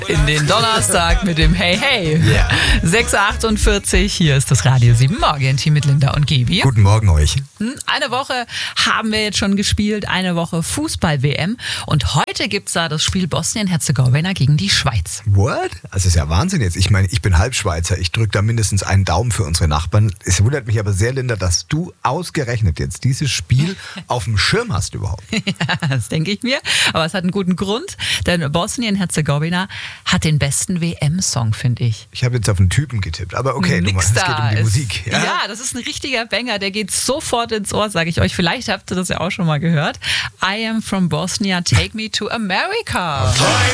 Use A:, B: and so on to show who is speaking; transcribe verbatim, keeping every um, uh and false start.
A: In den Donnerstag mit dem Hey Hey.
B: Yeah.
A: sechs Uhr achtundvierzig, hier ist das Radio sieben Morgen-Team mit Linda und Gaby.
B: Guten Morgen euch.
A: Eine Woche haben wir jetzt schon gespielt, eine Woche Fußball-W M. Und heute gibt es da das Spiel Bosnien-Herzegowina gegen die Schweiz.
B: What? Das ist ja Wahnsinn jetzt. Ich meine, ich bin Halbschweizer. Ich drücke da mindestens einen Daumen für unsere Nachbarn. Es wundert mich aber sehr, Linda, dass du ausgerechnet jetzt dieses Spiel auf dem Schirm hast überhaupt.
A: Ja, das denke ich mir. Aber es hat einen guten Grund, denn Bosnien-Herzegowina hat den besten W M-Song, finde ich.
B: Ich habe jetzt auf einen Typen getippt, aber okay, du meinst, es geht um die
A: ist,
B: Musik.
A: Ja? ja, das ist ein richtiger Banger, der geht sofort ins Ohr, sage ich euch. Vielleicht habt ihr das ja auch schon mal gehört. I am from Bosnia, take me to America.